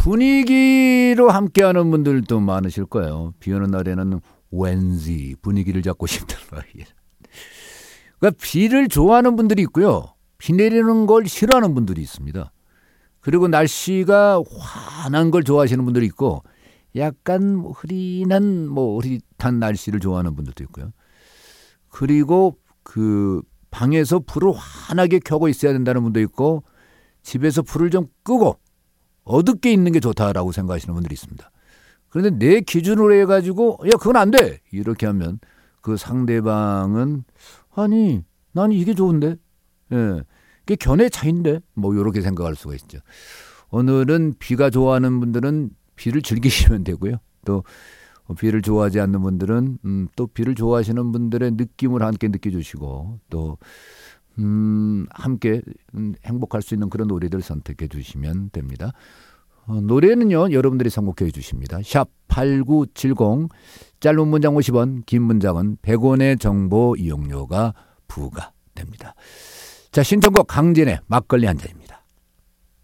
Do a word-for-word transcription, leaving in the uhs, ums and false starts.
분위기로 함께하는 분들도 많으실 거예요. 비 오는 날에는 왠지 분위기를 잡고 싶단 말이에요. 그러니까 비를 좋아하는 분들이 있고요. 비 내리는 걸 싫어하는 분들이 있습니다. 그리고 날씨가 환한 걸 좋아하시는 분들이 있고 약간 흐린한 뭐 흐릿한 날씨를 좋아하는 분들도 있고요. 그리고 그 방에서 불을 환하게 켜고 있어야 된다는 분도 있고 집에서 불을 좀 끄고 어둡게 있는 게 좋다라고 생각하시는 분들이 있습니다. 그런데 내 기준으로 해가지고 야 그건 안 돼 이렇게 하면 그 상대방은 아니 난 이게 좋은데 예, 이게 견해 차이인데 뭐 이렇게 생각할 수가 있죠. 오늘은 비가 좋아하는 분들은 비를 즐기시면 되고요. 또 비를 좋아하지 않는 분들은 음, 또 비를 좋아하시는 분들의 느낌을 함께 느껴주시고 또 음, 함께 음, 행복할 수 있는 그런 노래들 선택해 주시면 됩니다. 어, 노래는요 여러분들이 선곡해 주십니다. 샵 팔구칠공 짧은 문장 오십 원 긴 문장은 백 원의 정보 이용료가 부과됩니다. 자 신청곡 강진의 막걸리 한 잔입니다.